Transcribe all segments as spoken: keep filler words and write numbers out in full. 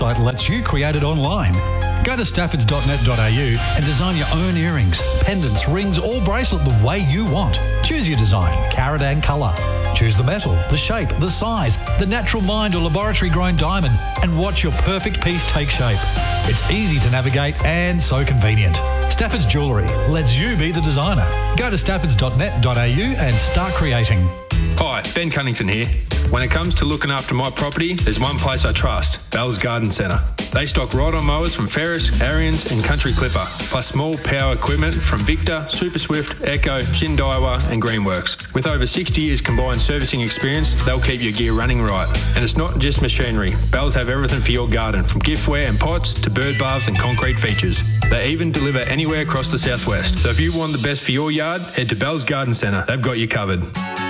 website lets you create it online. Go to staffords dot net dot a u and design your own earrings, pendants, rings or bracelet the way you want. Choose your design, carat and colour. Choose the metal, the shape, the size, the natural mined or laboratory-grown diamond, and watch your perfect piece take shape. It's easy to navigate and so convenient. Stafford's Jewellery lets you be the designer. Go to staffords dot net dot a u and start creating. Hi, Ben Cunnington here. When it comes to looking after my property, there's one place I trust, Bell's Garden Centre. They stock ride-on mowers from Ferris, Ariens and Country Clipper, plus small power equipment from Victor, Super Swift, Echo, Shindaiwa and Greenworks. With over sixty years combined servicing experience, they'll keep your gear running right. And it's not just machinery. Bells have everything for your garden, from giftware and pots to bird baths and concrete features. They even deliver anywhere across the southwest. So if you want the best for your yard, head to Bell's Garden Centre. They've got you covered.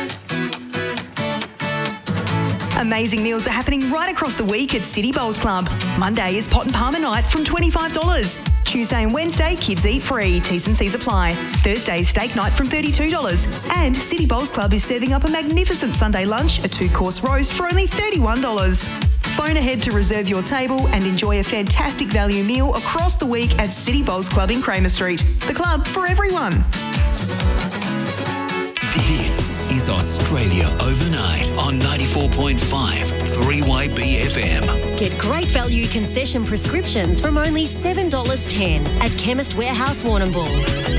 Amazing meals are happening right across the week at City Bowls Club. Monday is pot and palmer night from twenty-five dollars. Tuesday and Wednesday, kids eat free. T's and C's apply. Thursday, steak night from thirty-two dollars. And City Bowls Club is serving up a magnificent Sunday lunch, a two-course roast for only thirty-one dollars. Phone ahead to reserve your table and enjoy a fantastic value meal across the week at City Bowls Club in Kramer Street. The club for everyone. This is Australia Overnight on ninety-four point five three Y B F M. Get great value concession prescriptions from only seven dollars ten at Chemist Warehouse Warrnambool.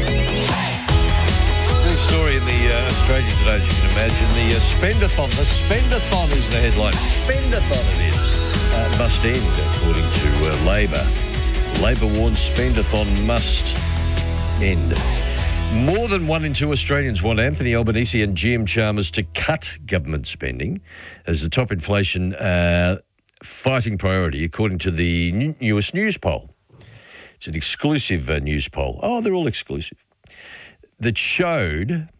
Big story in the uh, Australia today, as you can imagine. The uh, Spendathon. The Spendathon is the headline. Spendathon it is. Uh, must end, according to uh, Labor. Labor warns Spendathon must end. More than one in two Australians want Anthony Albanese and G M Chalmers to cut government spending as the top inflation uh, fighting priority, according to the new, newest news poll. It's an exclusive uh, news poll. Oh, they're all exclusive. That showed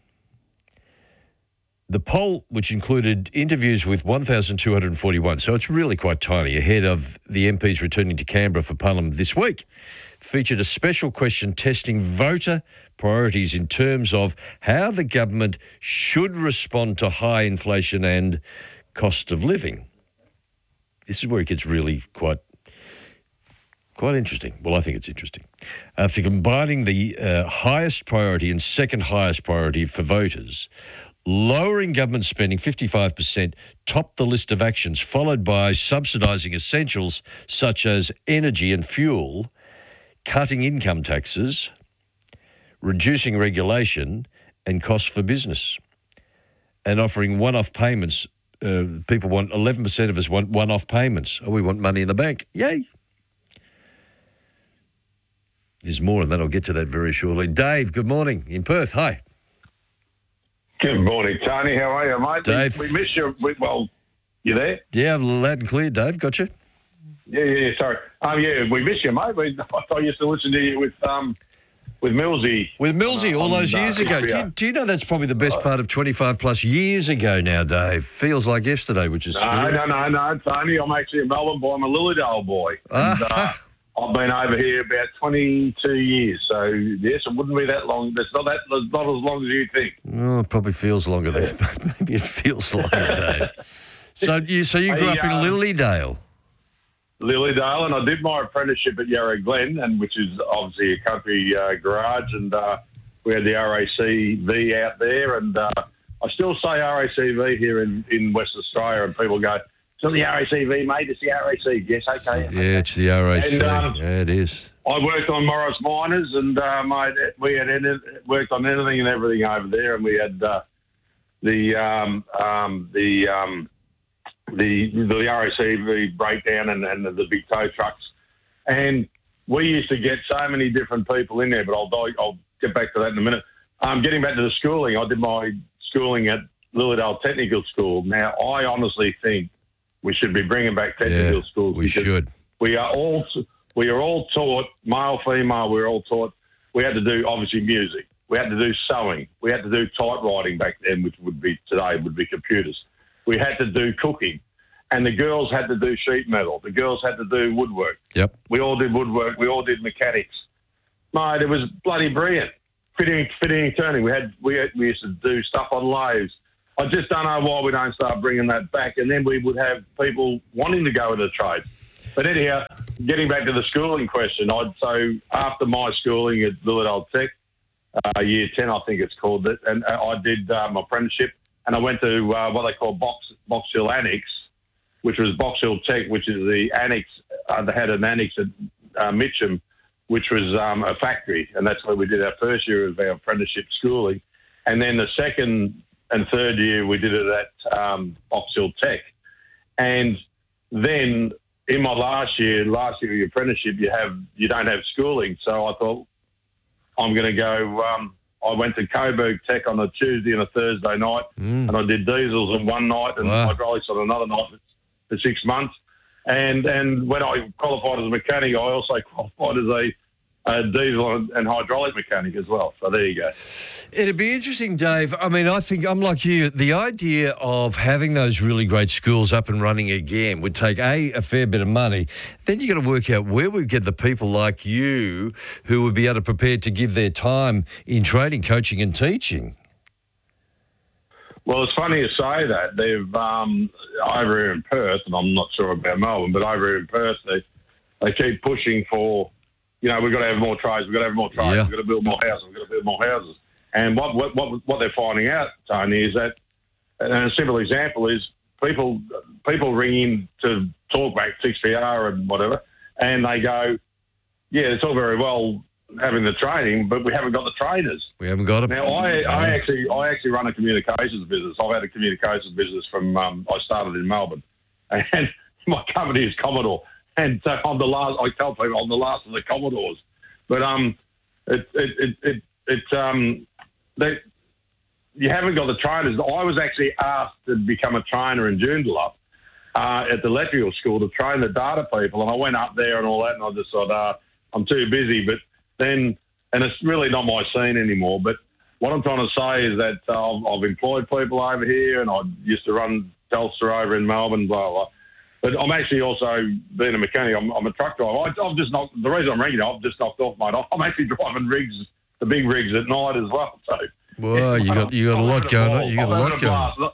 the poll, which included interviews with one thousand two hundred forty-one, so it's really quite tiny, ahead of the M Ps returning to Canberra for Parliament this week, featured a special question testing voter priorities in terms of how the government should respond to high inflation and cost of living. This is where it gets really quite quite interesting. Well, I think it's interesting. After combining the uh, highest priority and second highest priority for voters, lowering government spending fifty-five percent topped the list of actions, followed by subsidising essentials such as energy and fuel, cutting income taxes, reducing regulation and costs for business, and offering one-off payments. Uh, people want, eleven percent of us want one-off payments. Oh, we want money in the bank. Yay. There's more, and then I'll get to that very shortly. Dave, good morning in Perth. Hi. Good morning, Tony. How are you, mate? Dave. We, we missed you. We, well, you there? Yeah, loud and clear, Dave. Got you? Yeah, yeah, yeah, sorry. Um, yeah, we missed you, mate. We, I thought I used to listen to you with um, with Millsy. With Millsy uh, all those on, years uh, ago. Do you, do you know that's probably the best part of twenty-five plus years ago now, Dave? Feels like yesterday, which is... No, no, no, no, Tony. I'm actually a Melbourne boy. I'm a Lilydale boy. And, uh, I've been over here about twenty-two years. So, yes, it wouldn't be that long. It's not that, it's not as long as you think. Oh, it probably feels longer than... Maybe it feels longer, Dave. So you, so you grew Hey, up in um, Lilydale? Lilydale, and I did my apprenticeship at Yarra Glen, and which is obviously a country uh, garage, and uh, we had the R A C V out there, and uh, I still say R A C V here in, in West Australia, and people go, "It's not the R A C V, mate, it's the R A C." Yes, okay. Yeah, it's the R A C. And, um, yeah, it is. I worked on Morris Miners, and uh, mate, we had any, worked on anything and everything over there, and we had uh, the um, um, the um, the the R A C V breakdown and, and the big tow trucks, and we used to get so many different people in there. But I'll I'll get back to that in a minute. Um, getting back to the schooling, I did my schooling at Lilydale Technical School. Now, I honestly think we should be bringing back technical yeah, schools. We should. We are all we are all taught, male, female. We were all taught. We had to do obviously music. We had to do sewing. We had to do typewriting back then, which would be today would be computers. We had to do cooking, and the girls had to do sheet metal. The girls had to do woodwork. Yep. We all did woodwork. We all did mechanics. Mate, it was bloody brilliant. Fitting, fitting, and turning. We had we had, we used to do stuff on lathes. I just don't know why we don't start bringing that back, and then we would have people wanting to go into the trade. but anyhow, getting back to the schooling question, I'd so after my schooling at Lilydale Tech, uh, year ten, I think it's called, it, and I did uh, my apprenticeship, and I went to uh, what they call Box Box Hill Annex, which was Box Hill Tech, which is the annex. Uh, they had an annex at uh, Mitcham, which was um, a factory, and that's where we did our first year of our apprenticeship schooling. And then the second and third year, we did it at um, Box Hill Tech. And then in my last year, last year of your apprenticeship, you have you don't have schooling. So I thought, I'm going to go, um, I went to Coburg Tech on a Tuesday and a Thursday night, mm. and I did diesels on one night and wow. hydraulics on another night for six months. And and when I qualified as a mechanic, I also qualified as a, a diesel and, and hydraulic mechanic as well. So there you go. It'd be interesting, Dave. I mean, I think I'm like you. The idea of having those really great schools up and running again would take, A, a fair bit of money. Then you got to work out where we get the people like you who would be able to prepare to give their time in training, coaching and teaching. Well, it's funny you say that. They've um, over here in Perth, and I'm not sure about Melbourne, but over here in Perth, they they keep pushing for, you know, we've got to have more trades, we've got to have more trades, yeah. we've got to build more houses, we've got to build more houses. And what what what, what they're finding out, Tony, is that, and a simple example is people people ring in to talk back six P R and whatever, and they go, yeah, it's all very well having the training, but we haven't got the trainers. We haven't got them. Now, I, I actually I actually run a communications business. I've had a communications business from, um, I started in Melbourne, and my company is Commodore. And so I'm the last, I tell people I'm the last of the Commodores. But um, it, it, it, it, it um, they, you haven't got the trainers. I was actually asked to become a trainer in Joondalup uh, at the electrical school to train the data people, and I went up there and all that, and I just thought, uh, I'm too busy, but then, and it's really not my scene anymore, but what I'm trying to say is that uh, I've, I've employed people over here, and I used to run Telstra over in Melbourne, blah, blah. But I'm actually also, being a mechanic, I'm, I'm a truck driver. I, I've just knocked, the reason I'm ringing, I've just knocked off, mate. I'm actually driving rigs, the big rigs at night as well. So, well, you got you got a lot going on. You got a lot going on.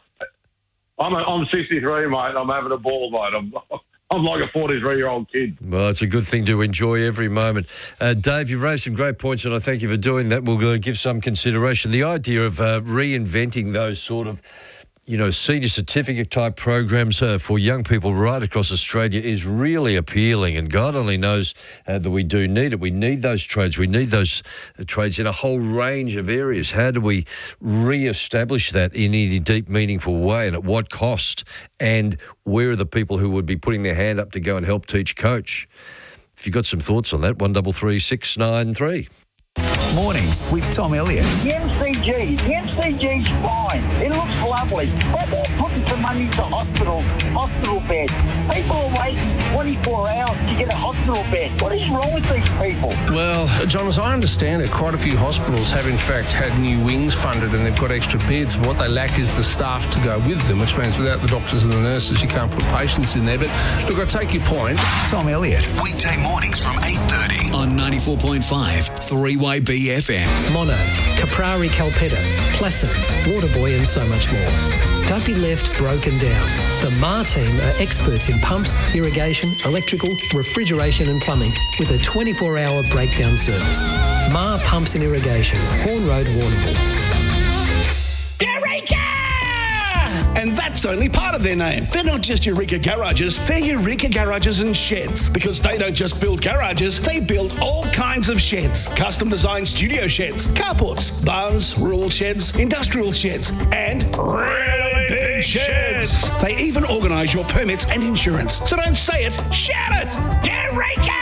I'm a, I'm sixty-three, mate. I'm having a ball, mate. I'm I'm like a forty-three-year-old kid. Well, it's a good thing to enjoy every moment. Uh, Dave, you've raised some great points, and I thank you for doing that. We'll uh, give some consideration. The idea of uh, reinventing those sort of, you know, senior certificate type programs uh, for young people right across Australia is really appealing, and God only knows uh, that we do need it. We need those trades. We need those uh, trades in a whole range of areas. How do we re-establish that in any deep, meaningful way, and at what cost? And where are the people who would be putting their hand up to go and help teach coach? If you've got some thoughts on that, one double three six nine three. Mornings with Tom Elliott. The M C G, the M C G's fine. It looks lovely. But they're putting some money to hospital, hospital beds. People are waiting twenty-four hours to get a hospital bed. What is wrong with these people? Well, John, as I understand it, quite a few hospitals have in fact had new wings funded and they've got extra beds. What they lack is the staff to go with them, which means without the doctors and the nurses, you can't put patients in there. But look, I take your point. Tom Elliott. Weekday mornings from eight thirty on ninety-four point five, three Y B F M. Mono, Caprari Calpetta, Placid, Waterboy and so much more. Don't be left broken down. The M A R team are experts in pumps, irrigation, electrical, refrigeration and plumbing with a twenty-four hour breakdown service. M A R Pumps and Irrigation, Horn Road, Warrnambool. Eureka! And that's only part of their name. They're not just Eureka Garages, they're Eureka Garages and Sheds. Because they don't just build garages, they build all kinds of sheds. Custom designed studio sheds, carports, barns, rural sheds, industrial sheds, and really big sheds. They even organise your permits and insurance. So don't say it, shout it! Eureka!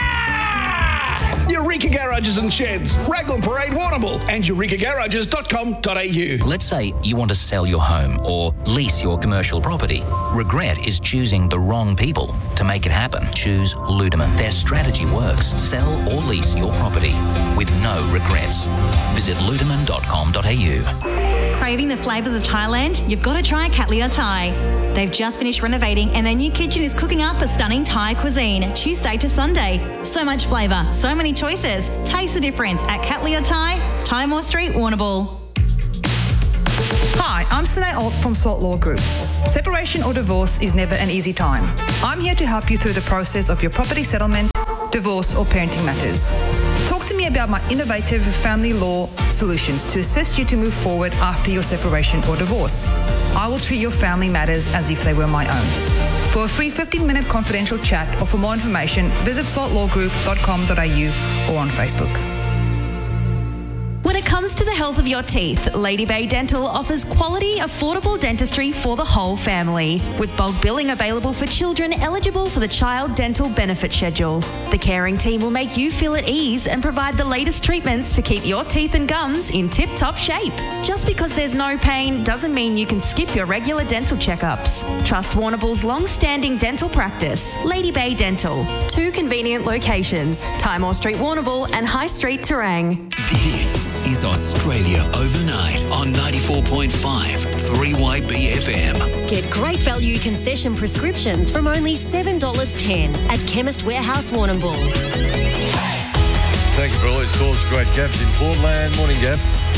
Eureka Garages and Sheds, Raglan Parade, Warrnambool, and eureka garages dot com dot a u. Let's say you want to sell your home or lease your commercial property. Regret is choosing the wrong people to make it happen. Choose Ludeman. Their strategy works. Sell or lease your property with no regrets. Visit ludeman dot com dot a u. Craving the flavours of Thailand? You've got to try Katlia Thai. They've just finished renovating and their new kitchen is cooking up a stunning Thai cuisine, Tuesday to Sunday. So much flavour, so many choices. Taste the difference at Katlia Thai, Timor Street, Warrnambool. Hi, I'm Sinead Alt from Salt Law Group. Separation or divorce is never an easy time. I'm here to help you through the process of your property settlement, divorce or parenting matters. Talk to me about my innovative family law solutions to assist you to move forward after your separation or divorce. I will treat your family matters as if they were my own. For a free fifteen-minute confidential chat or for more information, visit salt law group dot com dot a u or on Facebook. When it comes to the health of your teeth, Lady Bay Dental offers quality, affordable dentistry for the whole family, with bulk billing available for children eligible for the Child Dental Benefit Schedule. The caring team will make you feel at ease and provide the latest treatments to keep your teeth and gums in tip-top shape. Just because there's no pain doesn't mean you can skip your regular dental checkups. Trust Warrnambool's long-standing dental practice, Lady Bay Dental. Two convenient locations, Timor Street, Warrnambool and High Street, Terang. This is Australia Overnight on ninety-four point five three Y B F M. Get great value concession prescriptions from only seven dollars ten at Chemist Warehouse Warrnambool. Thank you for all these calls. Great. Gav's in Portland. Morning, Gav.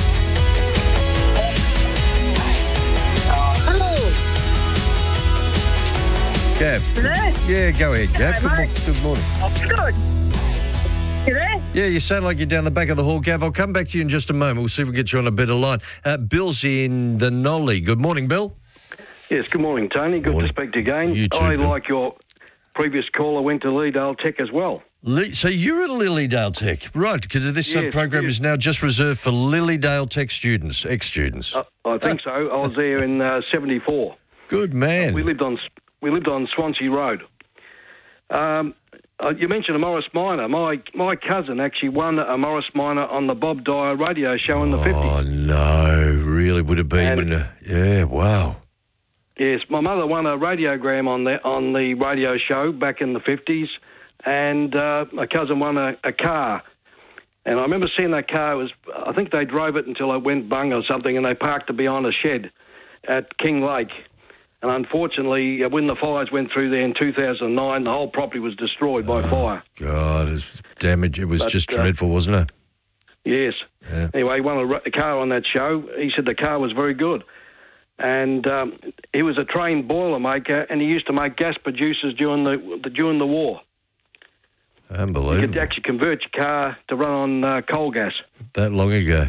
Gav. Hello? Yeah, go ahead, Gav. Hello, Good, mate. mo- good morning. Good. You there? Yeah, you sound like you're down the back of the hall, Gav. I'll come back to you in just a moment. We'll see if we can get you on a better line. Uh, Bill's in the Nolly. Good morning, Bill. Yes, good morning, Tony. Good Morning. to speak to you again. You too, I, Bill. like your previous caller, went to Leedale Tech as well. Li- so you're at Lilydale Tech, right? Because this uh, Yes, program yes. is now just reserved for Lilydale Tech students, ex-students. Uh, I think so. I was there in uh, seventy-four. Good man. We lived on we lived on Swansea Road. Um, uh, you mentioned a Morris Minor. My my cousin actually won a Morris Minor on the Bob Dyer radio show in the fifties. Oh, no. Really would have been... And- uh, yeah, wow. Yes, my mother won a radiogram on the on the radio show back in the fifties, and uh, my cousin won a, a car. And I remember seeing that car. It was I think they drove it until it went bung or something, and they parked it behind a shed at King Lake. And unfortunately, uh, when the fires went through there in two thousand nine, the whole property was destroyed by fire. God, it was damage. It was But, just uh, dreadful, wasn't it? Yes. Yeah. Anyway, he won a, ra- a car on that show. He said the car was very good. And um, he was a trained boiler maker, and he used to make gas producers during the, the during the war. You Unbelievable. could actually convert your car to run on uh, coal gas. That long ago.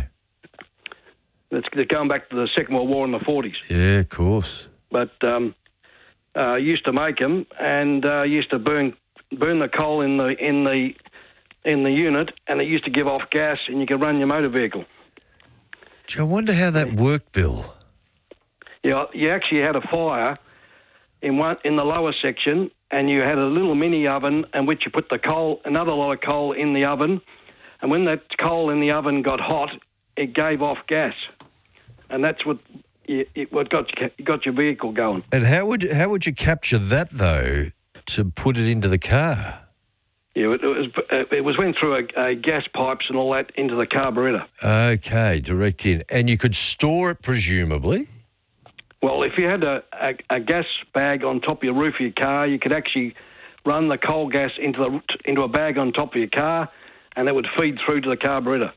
It's they're going back to the Second World War in the forties. Yeah, of course. But um, uh, used to make them, and uh, used to burn burn the coal in the in the in the unit, and it used to give off gas, and you could run your motor vehicle. Gee, I wonder how that worked, Bill. Yeah, you actually had a fire in one in the lower section, and you had a little mini oven in which you put the coal, another lot of coal in the oven, and when that coal in the oven got hot, it gave off gas, and that's what it, it what got got your vehicle going. And how would how would you capture that though to put it into the car? Yeah, it, it was it was went through a, a gas pipes and all that into the carburetor. Okay, direct in, and you could store it presumably. Well, if you had a, a, a gas bag on top of your roof of your car, you could actually run the coal gas into the into a bag on top of your car, and that would feed through to the carburetor.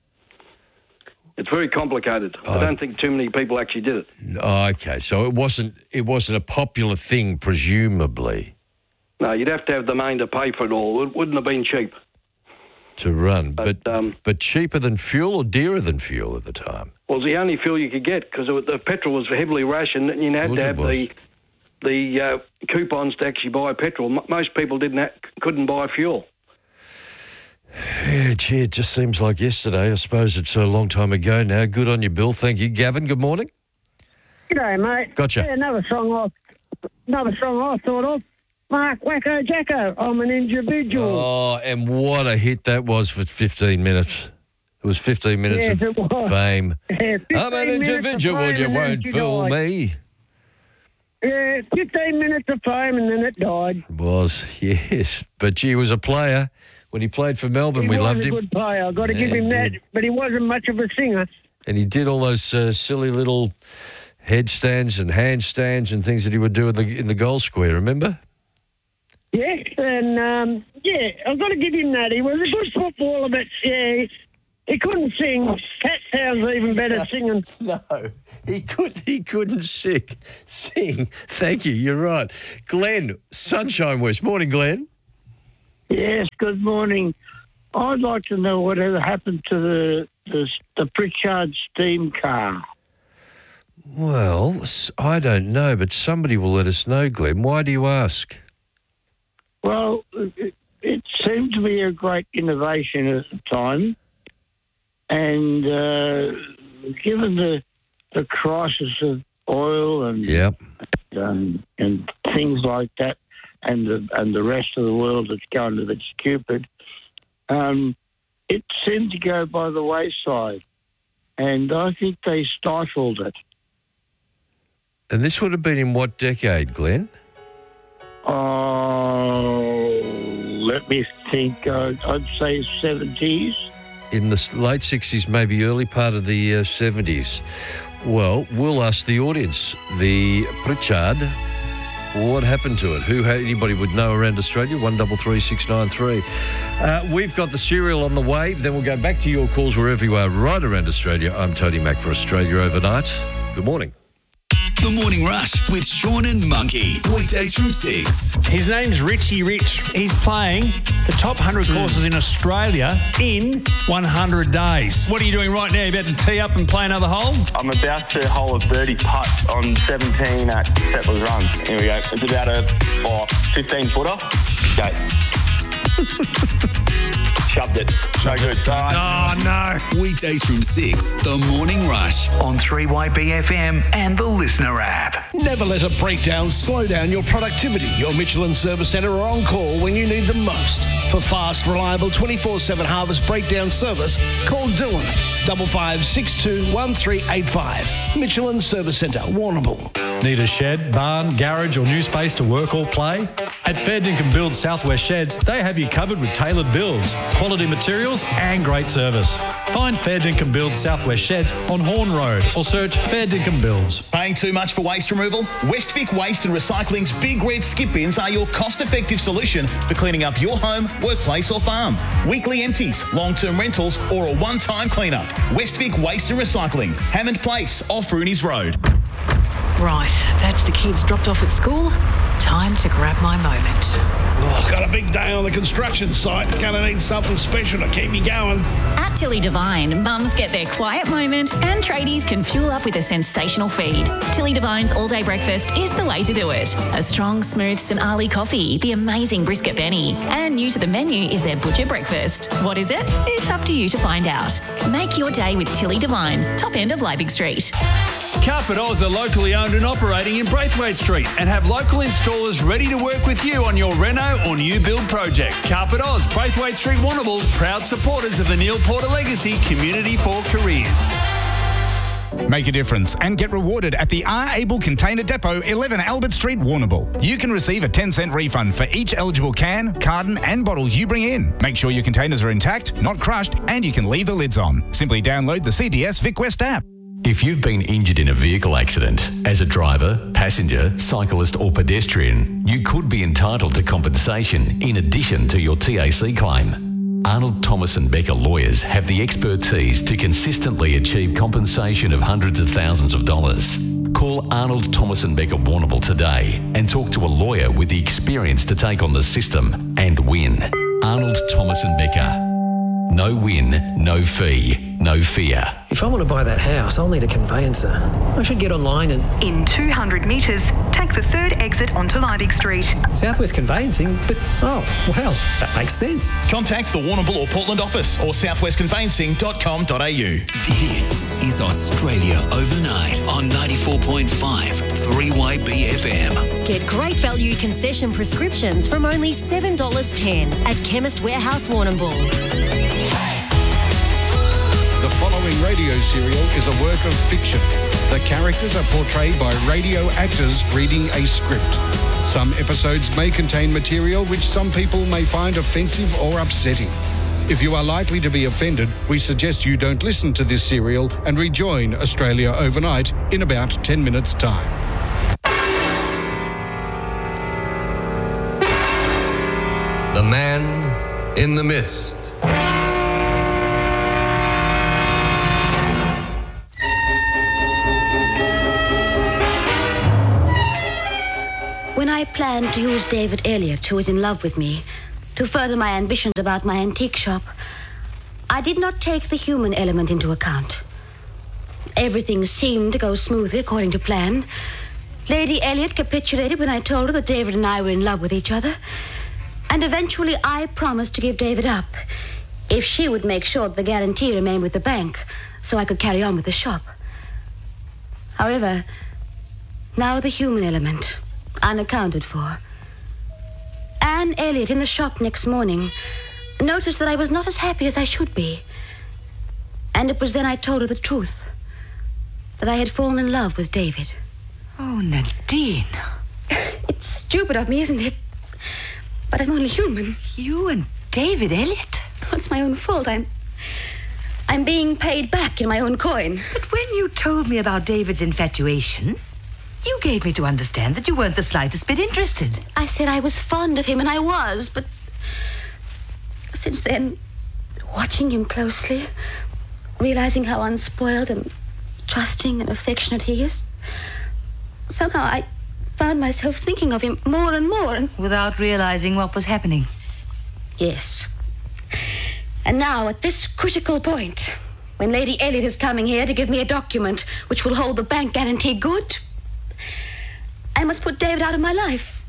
It's very complicated. Oh. I don't think too many people actually did it. Okay, so it wasn't it wasn't a popular thing, presumably, No, you'd have to have the main to pay for it all. It wouldn't have been cheap. to run, but but, um, cheaper than fuel or dearer than fuel at the time. Well, it was the only fuel you could get because the petrol was heavily rationed, and you had Of course to it have was. the the uh, coupons to actually buy petrol. M- most people didn't ha- couldn't buy fuel. Yeah, gee, it just seems like yesterday. I suppose it's a long time ago now. Good on you, Bill. Thank you, Gavin. Good morning. G'day, mate. Gotcha. Yeah, another song I, another song I thought of. Mark Wacko Jacko, I'm an individual. Oh, and what a hit that was for fifteen minutes. It was fifteen minutes Yes, of it was. fame. Yeah, I'm an fifteen minutes of individual, fame you and then won't she fool died. me. Yeah, fifteen minutes of fame and then it died. It was, yes. But gee, he was a player. When he played for Melbourne, He we was loved a him. good player. I've got to Yeah, give him he that. did. But he wasn't much of a singer. And he did all those uh, silly little headstands and handstands and things that he would do in the in the goal square, remember? Yes, and um, yeah, I've got to give him that. He was a good footballer, but yeah, he, he couldn't sing. Pat sounds even better singing. No, he could he couldn't sing. Sing. Thank you. You're right. Glenn, Sunshine West. Morning, Glenn. Yes, good morning. I'd like to know whatever happened to the the, the Pritchard steam car. Well, s- I don't know, but somebody will let us know, Glenn. Why do you ask? Well, it, it seemed to be a great innovation at the time, and uh, given the the crisis of oil and Yep. um, and things like that, and the and the rest of the world that's going a bit stupid, um, it seemed to go by the wayside, and I think they stifled it. And this would have been in what decade, Glenn? Oh, let me think. Uh, I'd say seventies. In the s- late sixties, maybe early part of the uh, seventies. Well, we'll ask the audience. The Pritchard, what happened to it? Who? Anybody would know around Australia? One double three six nine three. Uh, we've got the serial on the way. Then we'll go back to your calls wherever you are, right around Australia. I'm Tony Mack for Australia Overnight. Good morning. The Morning Rush with Sean and Monkey. Weekdays from six. His name's Richie Rich. He's playing the top one hundred courses in Australia in one hundred days. What are you doing right now? You about to tee up and play another hole? I'm about to hole a birdie putt on seventeen at Settlers Run. Here we go. It's about a oh, fifteen footer. Okay. Shoved it. No good. Oh, no. Weekdays from six. The Morning Rush. On three Y B F M and the Listener app. Never let a breakdown slow down your productivity. Your Michelin Service Centre are on call when you need them most. For fast, reliable twenty-four seven Harvest breakdown service, call Dylan, five five six two one three eight five. Michelin Service Centre, Warrnambool. Need a shed, barn, garage or new space to work or play? At Fair Dinkum Build Southwest Sheds, they have you covered with tailored builds, quality materials and great service. Find Fair Dinkum Build Southwest Sheds on Horn Road or search Fair Dinkum Builds. Paying too much for waste removal? Westvic Waste and Recycling's Big Red Skip Bins are your cost-effective solution for cleaning up your home, workplace or farm. Weekly empties, long-term rentals or a one-time clean-up. Westvic Waste and Recycling, Hammond Place, off Rooney's Road. Right, that's the kids dropped off at school. Time to grab my moment. Oh, got a big day on the construction site. Gonna need something special to keep me going. At Tilly Devine, mums get their quiet moment and tradies can fuel up with a sensational feed. Tilly Devine's all-day breakfast is the way to do it. A strong, smooth Saint Ali coffee, the amazing brisket Benny, and new to the menu is their butcher breakfast. What is it? It's up to you to find out. Make your day with Tilly Devine, top end of Leibig Street. Carpet Oz are locally owned and operating in Braithwaite Street and have local installers ready to work with you on your reno or new build project. Carpet Oz, Braithwaite Street, Warrnambool, proud supporters of the Neil Porter Legacy Community for Careers. Make a difference and get rewarded at the R. Able Container Depot, eleven Albert Street, Warrnambool. You can receive a ten cent refund for each eligible can, carton and bottle you bring in. Make sure your containers are intact, not crushed, and you can leave the lids on. Simply download the C D S VicWest app. If you've been injured in a vehicle accident, as a driver, passenger, cyclist or pedestrian, you could be entitled to compensation in addition to your T A C claim. Arnold Thomas and Becker lawyers have the expertise to consistently achieve compensation of hundreds of thousands of dollars. Call Arnold Thomas and Becker Warrnambool today and talk to a lawyer with the experience to take on the system and win. Arnold Thomas and Becker. No win, no fee, no fear. If I want to buy that house, I'll need a conveyancer. I should get online and... In two hundred metres, take the third exit onto Leibig Street. Southwest Conveyancing? But, oh, well, that makes sense. Contact the Warrnambool or Portland office or southwest conveyancing dot com dot a u. This is Australia Overnight on ninety-four point five three Y B F M. Get great value concession prescriptions from only seven dollars ten at Chemist Warehouse Warrnambool. The following radio serial is a work of fiction. The characters are portrayed by radio actors reading a script. Some episodes may contain material which some people may find offensive or upsetting. If you are likely to be offended, we suggest you don't listen to this serial and rejoin Australia Overnight in about ten minutes' time. The Man in the Mist. I planned to use David Elliott, who is in love with me, to further my ambitions about my antique shop, I did not take the human element into account. Everything seemed to go smoothly according to plan. Lady Elliott capitulated when I told her that David and I were in love with each other. And eventually I promised to give David up if she would make sure that the guarantee remained with the bank so I could carry on with the shop. However, now the human element, unaccounted for. Anne Elliott in the shop next morning noticed that I was not as happy as I should be. And it was then I told her the truth, that I had fallen in love with David. Oh, Nadine. It's stupid of me, isn't it? But I'm only human. You and David Elliott? Oh, it's my own fault. I'm... I'm being paid back in my own coin. But when you told me about David's infatuation, you gave me to understand that you weren't the slightest bit interested. I said I was fond of him, and I was, but... Since then, watching him closely, realizing how unspoiled and trusting and affectionate he is, somehow I found myself thinking of him more and more. And... Without realizing what was happening? Yes. And now, at this critical point, when Lady Elliott is coming here to give me a document which will hold the bank guarantee good, I must put David out of my life.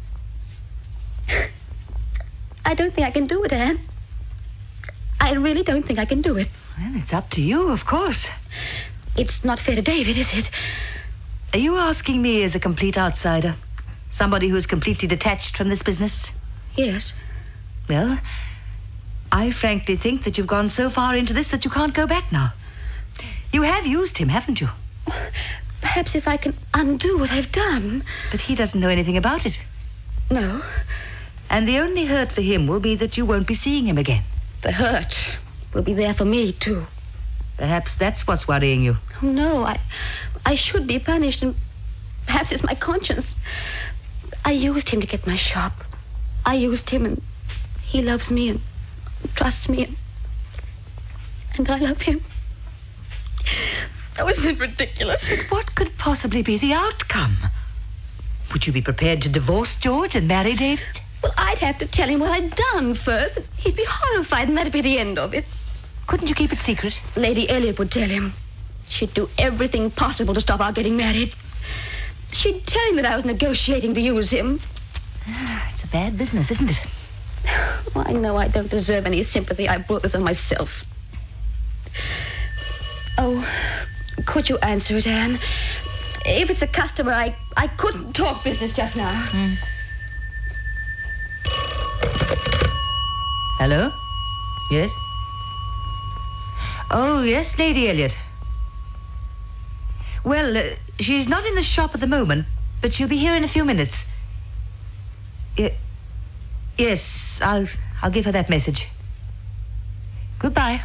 I don't think I can do it, Anne. I really don't think I can do it. Well, it's up to you, of course. It's not fair to David, is it? Are you asking me as a complete outsider? Somebody who is completely detached from this business? Yes. Well, I frankly think that you've gone so far into this that you can't go back now. You have used him, haven't you? Perhaps if I can undo what I've done. But he doesn't know anything about it. No. And the only hurt for him will be that you won't be seeing him again. The hurt will be there for me, too. Perhaps that's what's worrying you. Oh, no, I, I should be punished, and perhaps it's my conscience. I used him to get my shop. I used him, and he loves me and trusts me, and, and I love him. Was it ridiculous? But what could possibly be the outcome? Would you be prepared to divorce George and marry David? Well, I'd have to tell him what I'd done first. He'd be horrified, and that'd be the end of it. Couldn't you keep it secret? Lady Elliott would tell him. She'd do everything possible to stop our getting married. She'd tell him that I was negotiating to use him. Ah, it's a bad business, isn't it? Well, I know I don't deserve any sympathy. I brought this on myself. Oh, could you answer it, Anne? If it's a customer, I, I couldn't talk business just now. Mm. Hello? Yes? Oh, yes, Lady Elliott. Well, uh, she's not in the shop at the moment, but she'll be here in a few minutes. Y- yes, I'll, I'll give her that message. Goodbye.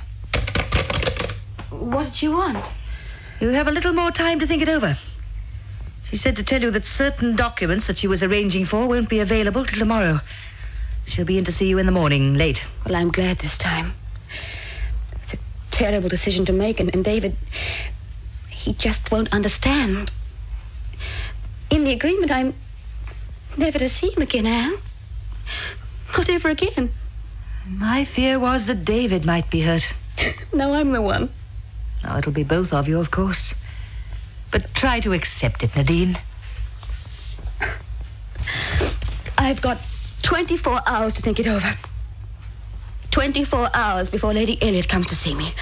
What did you want? You have a little more time to think it over. She said to tell you that certain documents that she was arranging for won't be available till tomorrow. She'll be in to see you in the morning, late. Well, I'm glad this time. It's a terrible decision to make, and, and David, he just won't understand. In the agreement, I'm never to see him again, Anne. Not ever again. My fear was that David might be hurt. No, I'm the one. Now, it'll be both of you, of course. But try to accept it, Nadine. I've got twenty-four hours to think it over. twenty-four hours before Lady Elliott comes to see me.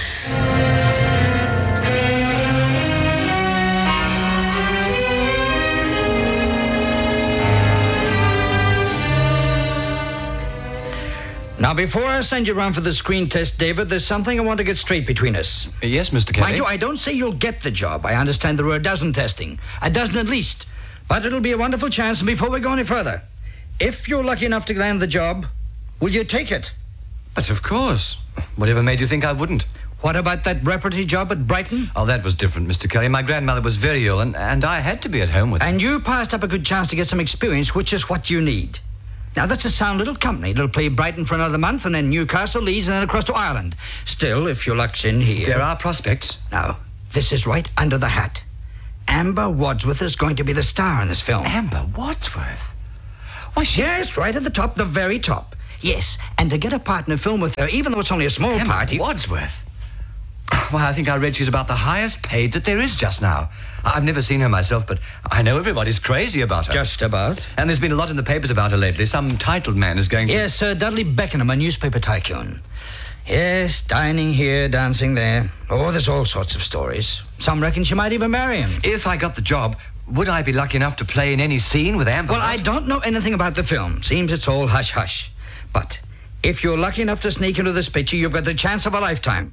Now, before I send you round for the screen test, David, there's something I want to get straight between us. Yes, Mister Kelly. Mind you, I don't say you'll get the job. I understand there were a dozen testing. A dozen at least. But it'll be a wonderful chance, and before we go any further, if you're lucky enough to land the job, will you take it? But of course. Whatever made you think I wouldn't? What about that repartee job at Brighton? Oh, that was different, Mister Kelly. My grandmother was very ill, and, and I had to be at home with her. And you passed up a good chance to get some experience, which is what you need. Now, that's a sound little company. It'll play Brighton for another month, and then Newcastle, Leeds, and then across to Ireland. Still, if your luck's in here... There are prospects. Now, this is right under the hat. Amber Wadsworth is going to be the star in this film. Amber Wadsworth? Why, yes, right at the top, the very top. Yes, and to get a part in a film with her, even though it's only a small Emma part... you- Wadsworth? Well, I think I read she's about the highest paid that there is just now. I've never seen her myself, but I know everybody's crazy about her. Just about. And there's been a lot in the papers about her lately. Some titled man is going to... Yes, Sir Dudley Beckenham, a newspaper tycoon. Yes, dining here, dancing there. Oh, there's all sorts of stories. Some reckon she might even marry him. If I got the job, would I be lucky enough to play in any scene with Amber? Well, I don't know anything about the film. Seems it's all hush-hush. But if you're lucky enough to sneak into this picture, you've got the chance of a lifetime.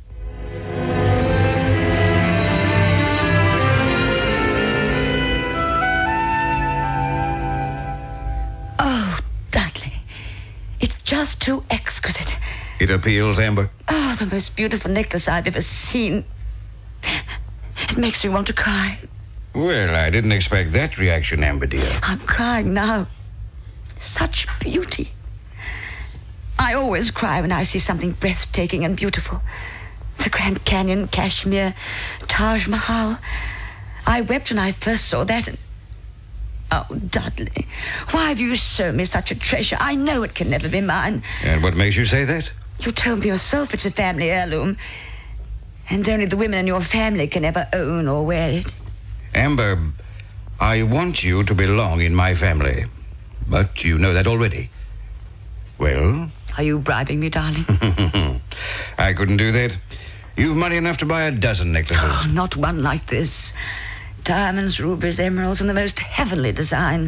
Oh, Dudley. It's just too exquisite. It appeals, Amber. Oh, the most beautiful necklace I've ever seen. It makes me want to cry. Well, I didn't expect that reaction, Amber, dear. I'm crying now. Such beauty. I always cry when I see something breathtaking and beautiful. The Grand Canyon, Kashmir, Taj Mahal. I wept when I first saw that. And... Oh, Dudley, why have you shown me such a treasure? I know it can never be mine. And what makes you say that? You told me yourself it's a family heirloom. And only the women in your family can ever own or wear it. Amber, I want you to belong in my family. But you know that already. Well? Are you bribing me, darling? I couldn't do that. You've money enough to buy a dozen necklaces. Oh, not one like this. Diamonds, rubies, emeralds, and the most heavenly design.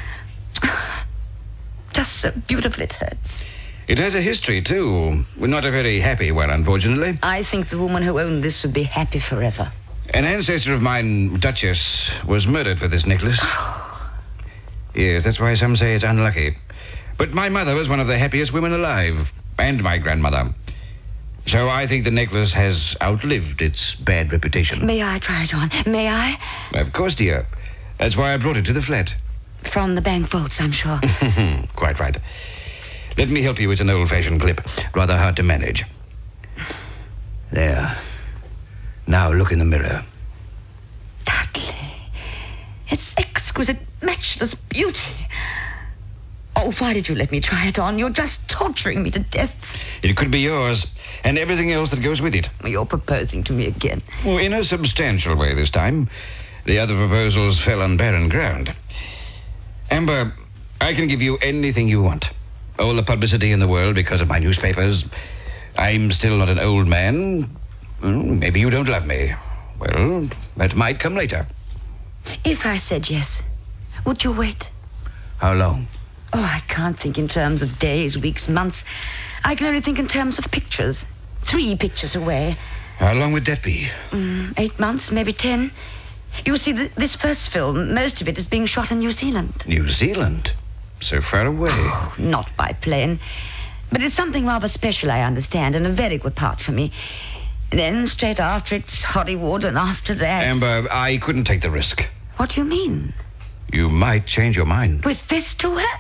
Just so beautiful it hurts. It has a history, too. Not a very happy one, unfortunately. I think the woman who owned this would be happy forever. An ancestor of mine, Duchess, was murdered for this necklace. Yes, that's why some say it's unlucky. But my mother was one of the happiest women alive, and my grandmother. So I think the necklace has outlived its bad reputation. May I try it on? May I? Of course, dear. That's why I brought it to the flat. From the bank vaults, I'm sure. Quite right. Let me help you. It's an old-fashioned clip. Rather hard to manage. There. Now look in the mirror. Dudley, it's exquisite, matchless beauty. Oh, why did you let me try it on? You're just torturing me to death. It could be yours, and everything else that goes with it. You're proposing to me again. Well, in a substantial way this time. The other proposals fell on barren ground. Amber, I can give you anything you want. All the publicity in the world because of my newspapers. I'm still not an old man. Maybe you don't love me. Well, that might come later. If I said yes, would you wait? How long? Oh, I can't think in terms of days, weeks, months. I can only think in terms of pictures. Three pictures away. How long would that be? Mm, eight months, maybe ten. You see, th- this first film, most of it is being shot in New Zealand. New Zealand? So far away. Oh, not by plane. But it's something rather special, I understand, and a very good part for me. Then, straight after, it's Hollywood, and after that... Amber, I couldn't take the risk. What do you mean? You might change your mind. With this to her?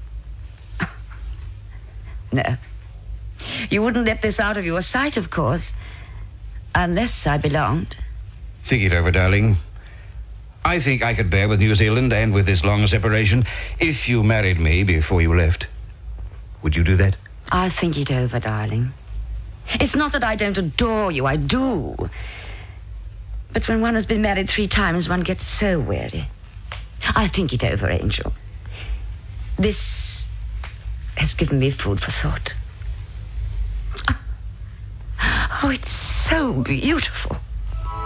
No. You wouldn't let this out of your sight, of course. Unless I belonged. Think it over, darling. I think I could bear with New Zealand and with this long separation if you married me before you left. Would you do that? I'll think it over, darling. It's not that I don't adore you, I do. But when one has been married three times, one gets so weary. I'll think it over, Angel. This has given me food for thought. Oh, it's so beautiful.